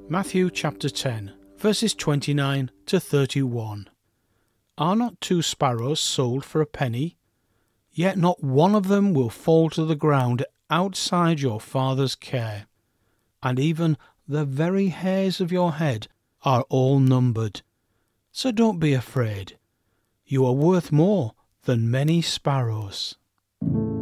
Matthew chapter 10, verses 29 to 31. Are not 2 sparrows sold for a penny? Yet not one of them will fall to the ground outside your Father's care. And even the very hairs of your head are all numbered. So don't be afraid. You are worth more than many sparrows.